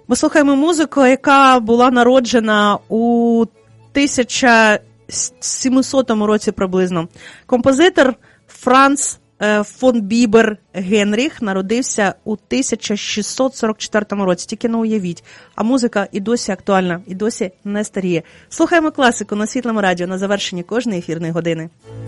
Ми слухаємо музику, яка була народжена у 1700 році приблизно. Композитор Франц фон Бібер Генріх народився у 1644 році. Тільки не уявіть. А музика і досі актуальна, і досі не старіє. Слухаємо класику на Світлому радіо на завершенні кожної ефірної години.